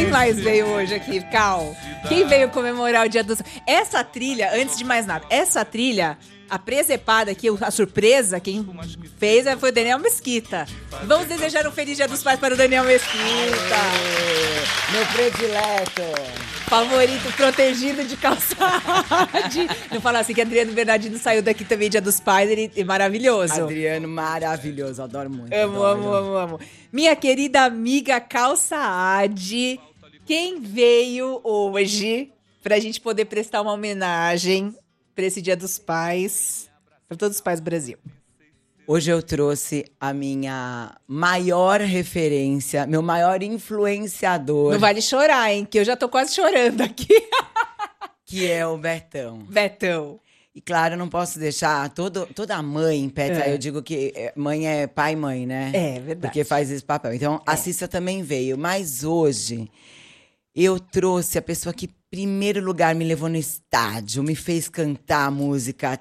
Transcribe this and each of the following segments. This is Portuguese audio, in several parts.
Quem mais veio hoje aqui, Cal? Quem veio comemorar o Dia dos... Essa trilha, antes de mais nada, essa trilha, a presepada aqui, a surpresa, quem fez foi o Daniel Mesquita. Vamos desejar um feliz Dia dos Pais para o Daniel Mesquita. Meu predileto. Favorito protegido de calçade. Não fala assim que Adriano Bernardino saiu daqui também Dia dos Pais, ele é maravilhoso. Adriano, maravilhoso, adoro muito. Amo. Minha querida amiga Cal Saad, quem veio hoje pra gente poder prestar uma homenagem pra esse Dia dos Pais, pra todos os pais do Brasil? Hoje eu trouxe a minha maior referência, meu maior influenciador. Não vale chorar, hein? Que eu já tô quase chorando aqui. Que é o Betão. Betão. E claro, eu não posso deixar toda mãe, Petra, eu digo que mãe é pai e mãe, né? É verdade. Porque faz esse papel. Então, a Cissa também veio. Mas hoje, eu trouxe a pessoa que, em primeiro lugar, me levou no estádio, me fez cantar a música.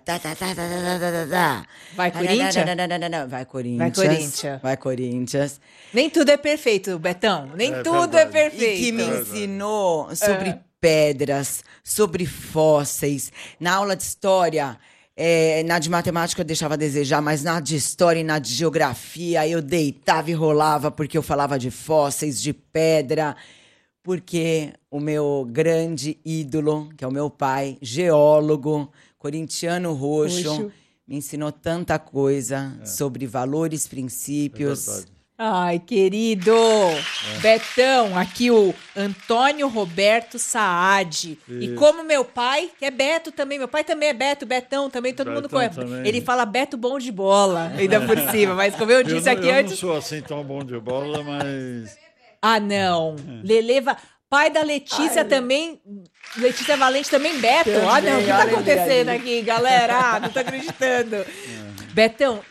Vai, Corinthians? Vai, Corinthians. Vai, Corinthians. Vai, Corinthians. Nem tudo é perfeito, Betão. Nem tudo é perfeito. E que me ensinou sobre pedras, sobre fósseis. Na aula de história, na de matemática eu deixava a desejar, mas na de história e na de geografia eu deitava e rolava porque eu falava de fósseis, de pedra. Porque o meu grande ídolo, que é o meu pai, geólogo, corintiano roxo, me ensinou tanta coisa sobre valores, princípios. Ai, querido! Betão, aqui o Antônio Roberto Saad. Isso. E como meu pai, que é Beto também, meu pai também é Beto, Betão também, todo mundo conhece. Ele fala Beto bom de bola, ainda por cima, mas como eu disse aqui antes... Eu não sou assim tão bom de bola, mas... Ah, não. Leleva... Pai da Letícia também, Letícia Valente também, Beto. Também, ah, não, o que tá acontecendo aqui, galera? Não tô acreditando. Betão,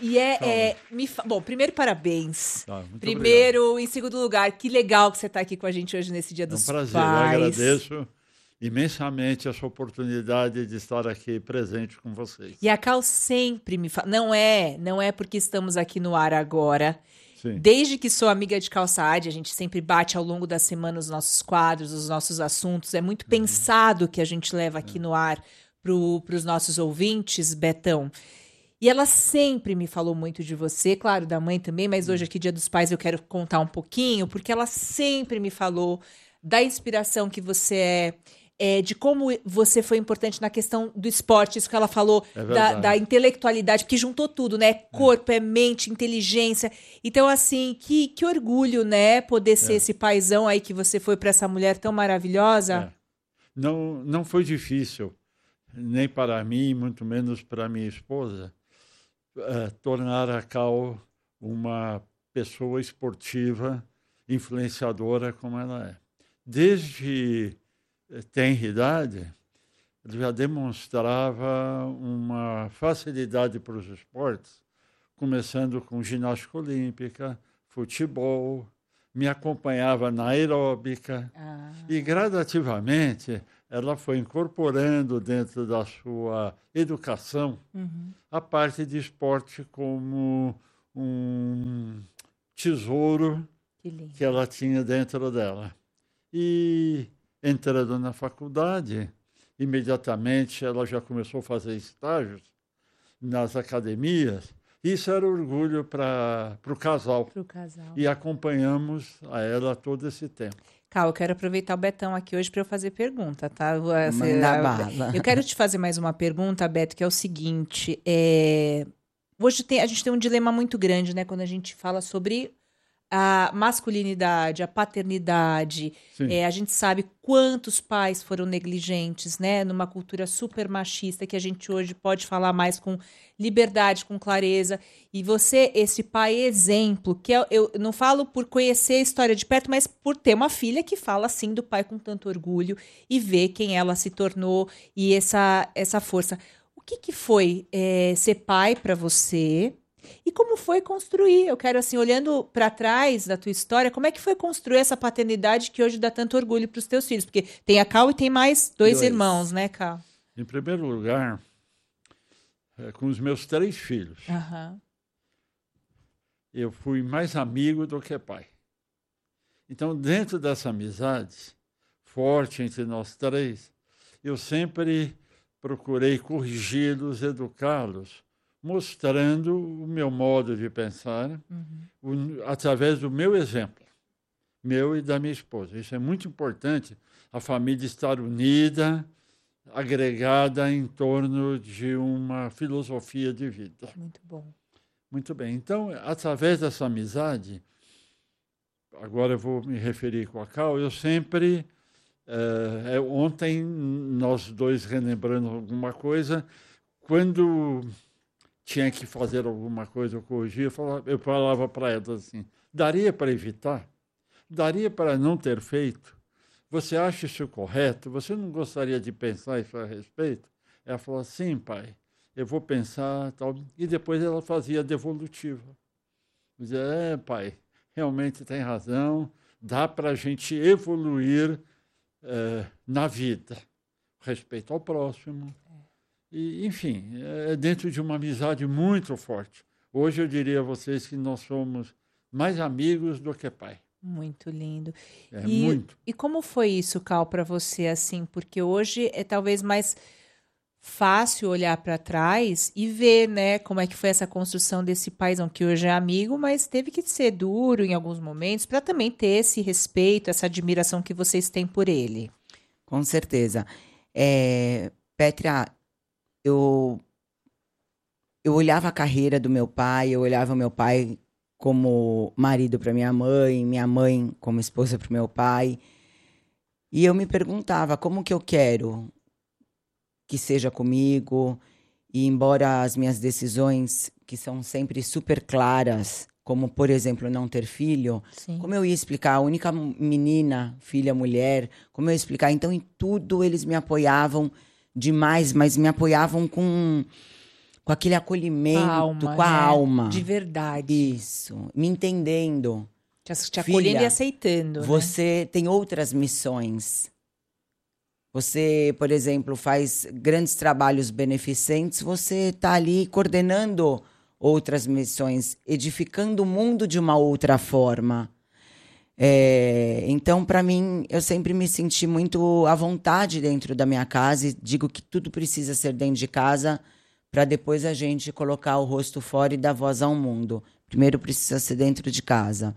bom, primeiro, parabéns. Primeiro, obrigado. Em segundo lugar, que legal que você tá aqui com a gente hoje nesse Dia dos Pais. É um prazer, eu agradeço imensamente essa oportunidade de estar aqui presente com vocês. E a Cal sempre me fala, não é porque estamos aqui no ar agora. Sim. Desde que sou amiga de Cal Saad, a gente sempre bate ao longo da semana os nossos quadros, os nossos assuntos. É muito pensado que a gente leva aqui no ar para os nossos ouvintes, Betão. E ela sempre me falou muito de você, claro, da mãe também, mas hoje aqui, Dia dos Pais, eu quero contar um pouquinho, porque ela sempre me falou da inspiração que você de como você foi importante na questão do esporte, isso que ela falou, da intelectualidade, porque juntou tudo, né? Corpo, mente, inteligência. Então, assim, que orgulho, né? Poder ser esse paizão aí que você foi para essa mulher tão maravilhosa. Não foi difícil, nem para mim, muito menos para minha esposa, tornar a Cal uma pessoa esportiva, influenciadora como ela é. Desde tenra idade, ele já demonstrava uma facilidade para os esportes, começando com ginástica olímpica, futebol, me acompanhava na aeróbica e gradativamente ela foi incorporando dentro da sua educação a parte de esporte como um tesouro que ela tinha dentro dela. E entrando na faculdade, imediatamente ela já começou a fazer estágios nas academias. Isso era orgulho para o casal. E acompanhamos a ela todo esse tempo. Cal, eu quero aproveitar o Betão aqui hoje para eu fazer pergunta, tá? Manda bala. Eu quero te fazer mais uma pergunta, Beto, que é o seguinte. Hoje a gente tem um dilema muito grande, né? Quando a gente fala sobre a masculinidade, a paternidade. A gente sabe quantos pais foram negligentes, né? Numa cultura super machista, que a gente hoje pode falar mais com liberdade, com clareza. E você, esse pai exemplo, que eu não falo por conhecer a história de perto, mas por ter uma filha que fala assim do pai com tanto orgulho e ver quem ela se tornou e essa força. O que foi ser pai para você? E como foi construir? Eu quero, assim, olhando para trás da tua história, como é que foi construir essa paternidade que hoje dá tanto orgulho para os teus filhos? Porque tem a Cal e tem mais dois irmãos, né, Cal? Em primeiro lugar, com os meus 3 filhos, eu fui mais amigo do que pai. Então, dentro dessa amizade forte entre nós três, eu sempre procurei corrigi-los, educá-los, mostrando o meu modo de pensar, através do meu exemplo, meu e da minha esposa. Isso é muito importante, a família estar unida, agregada em torno de uma filosofia de vida. Muito bom. Muito bem. Então, através dessa amizade, agora eu vou me referir com a Cal, eu sempre... ontem, nós dois relembrando alguma coisa, quando tinha que fazer alguma coisa, eu corrigia, eu falava para ela assim, daria para evitar? Daria para não ter feito? Você acha isso correto? Você não gostaria de pensar isso a respeito? Ela falou, sim, pai, eu vou pensar, tal. E depois ela fazia a devolutiva. Dizia, pai, realmente tem razão, dá para a gente evoluir na vida, respeito ao próximo. E, enfim, é dentro de uma amizade muito forte. Hoje eu diria a vocês que nós somos mais amigos do que pai. Muito lindo. Muito. E como foi isso, Cal, para você, assim? Porque hoje é talvez mais fácil olhar para trás e ver, né, como é que foi essa construção desse paizão que hoje é amigo, mas teve que ser duro em alguns momentos para também ter esse respeito, essa admiração que vocês têm por ele. Com certeza. Pétria, eu olhava a carreira do meu pai, eu olhava o meu pai como marido para minha mãe como esposa para o meu pai. E eu me perguntava como que eu quero que seja comigo. E embora as minhas decisões, que são sempre super claras, como, por exemplo, não ter filho, Sim. Como eu ia explicar? A única menina, filha, mulher, como eu ia explicar? Então, em tudo eles me apoiavam demais, mas me apoiavam com aquele acolhimento, com a alma. De verdade. Isso, me entendendo. Te acolhendo e aceitando. Você tem outras missões. Você, por exemplo, faz grandes trabalhos beneficentes, você está ali coordenando outras missões, edificando o mundo de uma outra forma. Então, para mim, eu sempre me senti muito à vontade dentro da minha casa e digo que tudo precisa ser dentro de casa para depois a gente colocar o rosto fora e dar voz ao mundo. Primeiro precisa ser dentro de casa.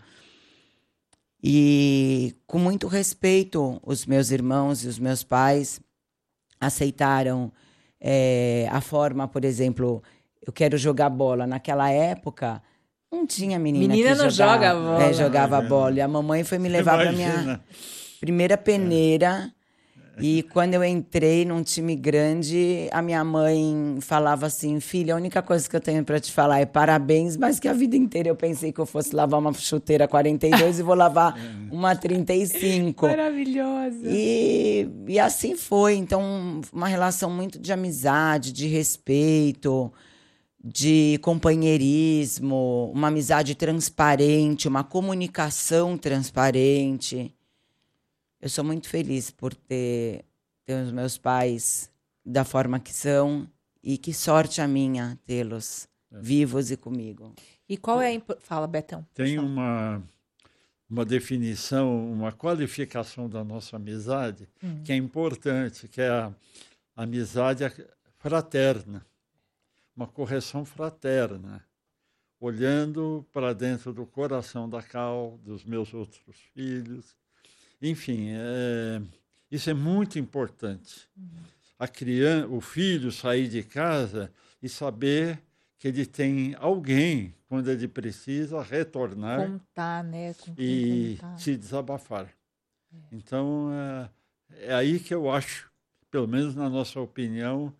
E, com muito respeito, os meus irmãos e os meus pais aceitaram a forma, por exemplo, eu quero jogar bola. Naquela época, não tinha menina que não joga bola. Jogava bola. E a mamãe foi me levar para a minha primeira peneira. E quando eu entrei num time grande, a minha mãe falava assim, filha, a única coisa que eu tenho para te falar é parabéns, mas que a vida inteira eu pensei que eu fosse lavar uma chuteira 42 e vou lavar uma 35. Maravilhosa. E assim foi. Então, uma relação muito de amizade, de respeito, de companheirismo, uma amizade transparente, uma comunicação transparente. Eu sou muito feliz por ter os meus pais da forma que são e que sorte a minha tê-los vivos e comigo. E qual é a... Fala, Betão. Tem uma definição, uma qualificação da nossa amizade que é importante, que é a amizade fraterna, uma correção fraterna, olhando para dentro do coração da Cal, dos meus outros filhos. Enfim, isso é muito importante. O filho sair de casa e saber que ele tem alguém, quando ele precisa, retornar contar, né? Com e contar. se desabafar. Então, é aí que eu acho, pelo menos na nossa opinião,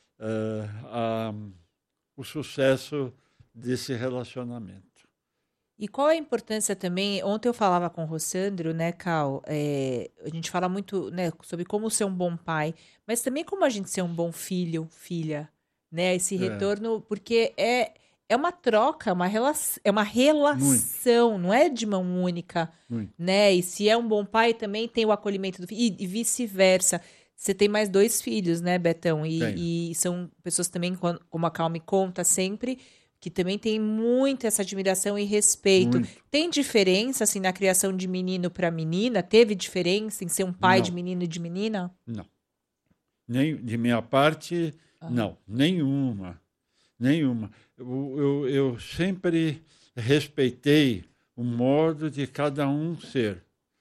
o sucesso desse relacionamento. E qual é a importância também? Ontem eu falava com o Rossandro, né, Cal? A gente fala muito, né, sobre como ser um bom pai, mas também como a gente ser um bom filho, filha, né? Esse retorno, porque é uma troca, é uma relação, muito. Não é de mão única, muito. Né? E se é um bom pai, também tem o acolhimento do filho, e vice-versa. Você tem mais 2 filhos, né, Betão? E são pessoas também, como a Cal me conta sempre, que também tem muito essa admiração e respeito. Muito. Tem diferença, assim, na criação de menino para menina? Teve diferença em ser um pai de Não. menino e de menina? Não. Nem, de minha parte, não. Nenhuma. Nenhuma. Eu sempre respeitei o modo de cada um ser.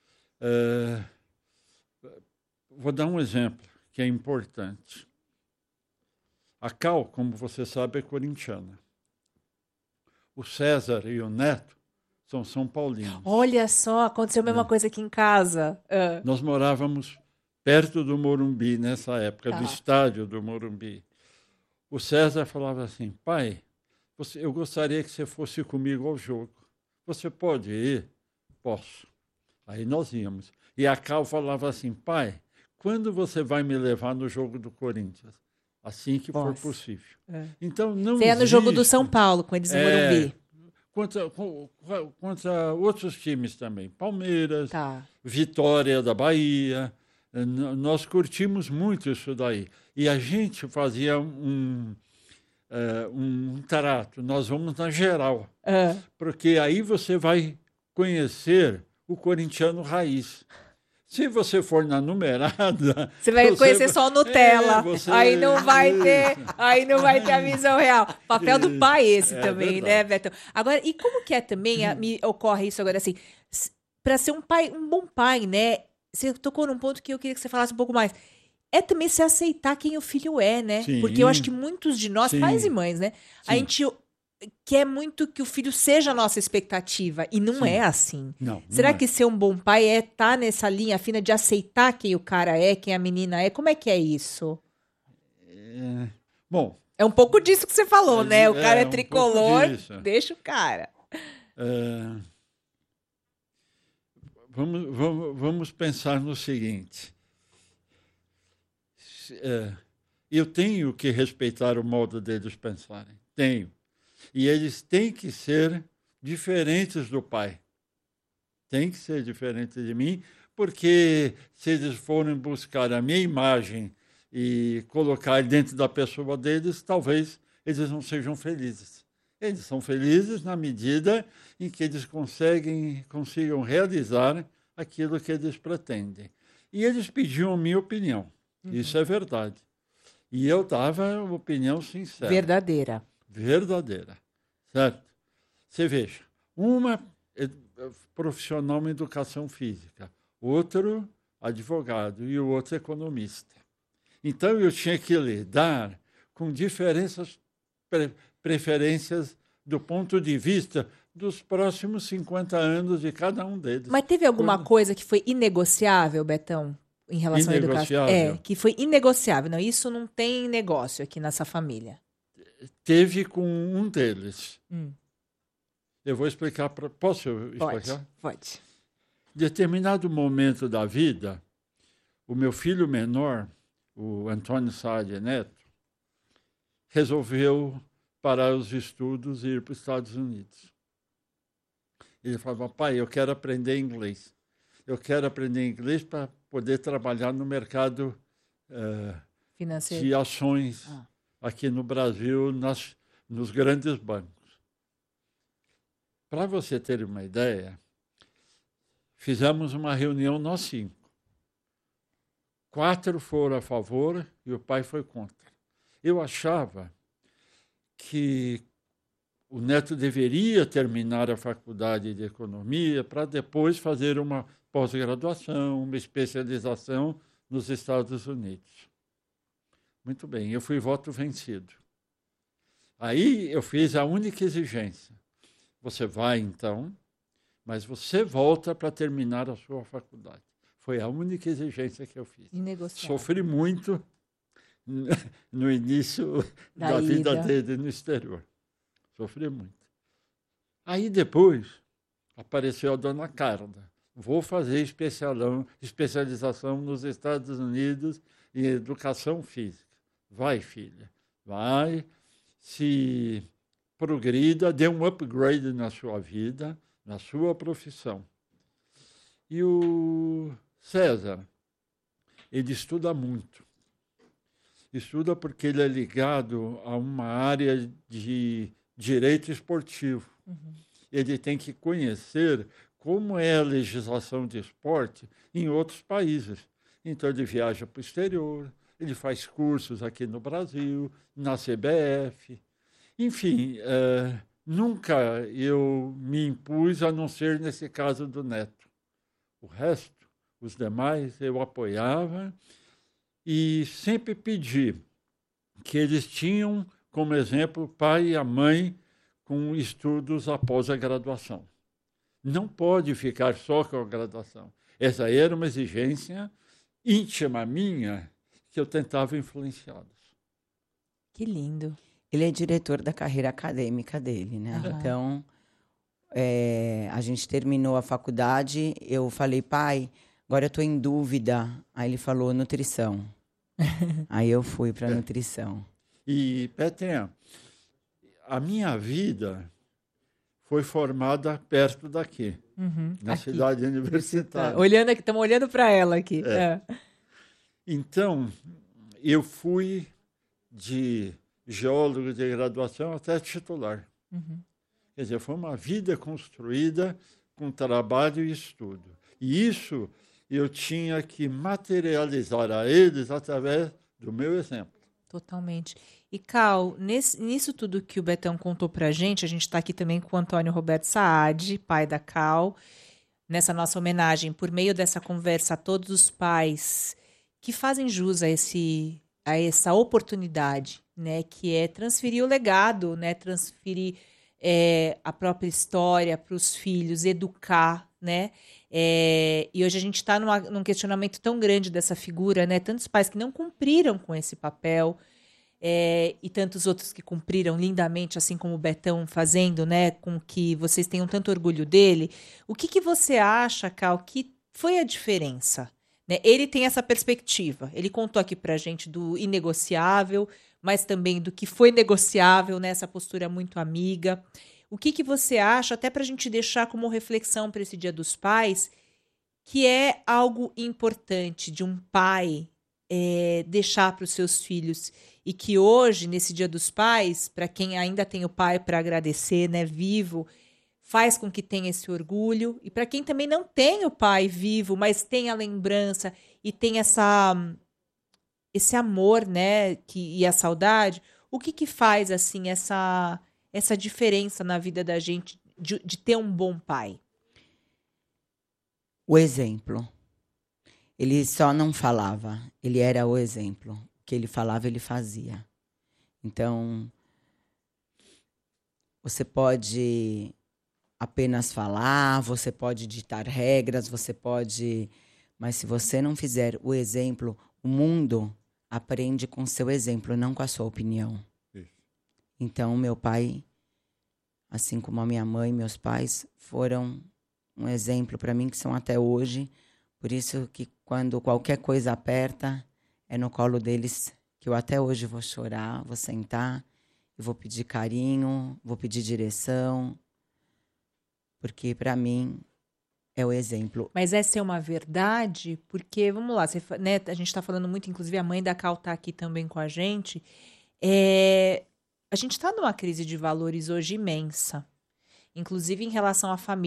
Vou dar um exemplo que é importante. A Cal, como você sabe, é corintiana. O César e o Neto são São Paulinos. Olha só, aconteceu a mesma coisa aqui em casa. Nós morávamos perto do Morumbi nessa época, do estádio do Morumbi. O César falava assim, pai, eu gostaria que você fosse comigo ao jogo. Você pode ir? Posso. Aí nós íamos. E a Cal falava assim, pai, quando você vai me levar no jogo do Corinthians? Assim que for possível. Então, não Você ia no jogo do São Paulo, com eles no Morumbi. Contra outros times também. Palmeiras, Vitória da Bahia. Nós curtimos muito isso daí. E a gente fazia um trato. Nós vamos na geral. Porque aí você vai conhecer o corintiano raiz. Se você for na numerada... Você vai conhecer só o Nutella. Aí não vai ter a visão real. Papel do pai esse também, verdade. Né, Betão? Agora, e como que é também, me ocorre isso agora assim, para ser um bom pai, né? Você tocou num ponto que eu queria que você falasse um pouco mais. É também se aceitar quem o filho é, né? Sim. Porque eu acho que muitos de nós, pais e mães, né? Sim. A gente quer muito que o filho seja a nossa expectativa. E não é assim. Não Será é. que ser um bom pai é estar nessa linha fina de aceitar quem o cara é, quem a menina é? Como é que é isso? Bom... É um pouco disso que você falou, né? O cara é tricolor, deixa o cara. Vamos pensar no seguinte. Eu tenho que respeitar o modo deles pensarem. Tenho. E eles têm que ser diferentes do pai. Tem que ser diferente de mim, porque se eles forem buscar a minha imagem e colocar dentro da pessoa deles, talvez eles não sejam felizes. Eles são felizes na medida em que eles consigam realizar aquilo que eles pretendem. E eles pediam a minha opinião. Isso é verdade. E eu dava uma opinião sincera. Verdadeira, certo? Você veja, uma profissional em educação física, outro advogado e o outro economista. Então, eu tinha que lidar com preferências do ponto de vista dos próximos 50 anos de cada um deles. Mas teve alguma coisa que foi inegociável, Betão? Em relação à educação? Que foi inegociável. Não, isso não tem negócio aqui nessa família. Teve com um deles. Eu vou explicar. Posso explicar? Pode. Em determinado momento da vida, o meu filho menor, o Antônio Sádia Neto, resolveu parar os estudos e ir para os Estados Unidos. Ele falava, pai, eu quero aprender inglês. Eu quero aprender inglês para poder trabalhar no mercado financeiro de ações aqui no Brasil, nos grandes bancos. Para você ter uma ideia, fizemos uma reunião nós 5. 4 foram a favor e o pai foi contra. Eu achava que o Neto deveria terminar a faculdade de economia para depois fazer uma pós-graduação, uma especialização nos Estados Unidos. Muito bem, eu fui voto vencido. Aí eu fiz a única exigência. Você vai, então, mas você volta para terminar a sua faculdade. Foi a única exigência que eu fiz. Sofri muito no início da vida dele no exterior. Sofri muito. Aí depois apareceu a dona Carla. Vou fazer especialização nos Estados Unidos em educação física. Vai, filha, vai, se progrida, dê um upgrade na sua vida, na sua profissão. E o César, ele estuda muito. Estuda porque ele é ligado a uma área de direito esportivo. Ele tem que conhecer como é a legislação de esporte em outros países. Então, ele viaja para o exterior, ele faz cursos aqui no Brasil, na CBF. Enfim, nunca eu me impus, a não ser nesse caso do Neto. O resto, os demais, eu apoiava e sempre pedi que eles tinham como exemplo o pai e a mãe com estudos após a graduação. Não pode ficar só com a graduação. Essa era uma exigência íntima minha que eu tentava influenciá-los. Que lindo. Ele é diretor da carreira acadêmica dele, né? Então, a gente terminou a faculdade, eu falei, pai, agora eu estou em dúvida. Aí ele falou, nutrição. Aí eu fui para nutrição. E, Petinha, a minha vida foi formada perto daqui, na aqui. cidade universitária. Olhando aqui, estamos olhando para ela aqui. Então, eu fui de geólogo de graduação até titular. Quer dizer, foi uma vida construída com trabalho e estudo. E isso eu tinha que materializar a eles através do meu exemplo. Totalmente. E, Cal, nisso tudo que o Betão contou pra gente, a gente está aqui também com o Antônio Roberto Saad, pai da Cal, nessa nossa homenagem, por meio dessa conversa a todos os pais que fazem jus a essa oportunidade, né, que é transferir o legado, né, transferir a própria história para os filhos, educar, né? E hoje a gente está num questionamento tão grande dessa figura, né? Tantos pais que não cumpriram com esse papel e tantos outros que cumpriram lindamente, assim como o Betão fazendo, né? Com que vocês tenham tanto orgulho dele. O que você acha, Cal, que foi a diferença? Né? Ele tem essa perspectiva. Ele contou aqui para a gente do inegociável, mas também do que foi negociável, né? Essa postura muito amiga. O que você acha, até para a gente deixar como reflexão para esse Dia dos Pais, que é algo importante de um pai deixar para os seus filhos e que hoje, nesse Dia dos Pais, para quem ainda tem o pai para agradecer, né, vivo, faz com que tenha esse orgulho. E para quem também não tem o pai vivo, mas tem a lembrança e tem esse amor, né, e a saudade, o que faz assim essa diferença na vida da gente de ter um bom pai? O exemplo. Ele só não falava, ele era o exemplo. O que ele falava, ele fazia. Então, você pode apenas falar, você pode ditar regras, mas se você não fizer o exemplo, o mundo aprende com seu exemplo, não com a sua opinião. Então, meu pai, assim como a minha mãe, meus pais, foram um exemplo para mim, que são até hoje. Por isso que quando qualquer coisa aperta, é no colo deles que eu até hoje vou chorar, vou sentar, e vou pedir carinho, vou pedir direção, porque para mim é o exemplo. Mas essa é uma verdade, porque, vamos lá, né, a gente está falando muito, inclusive a mãe da Cal está aqui também com a gente, a gente está numa crise de valores hoje imensa, inclusive em relação à família.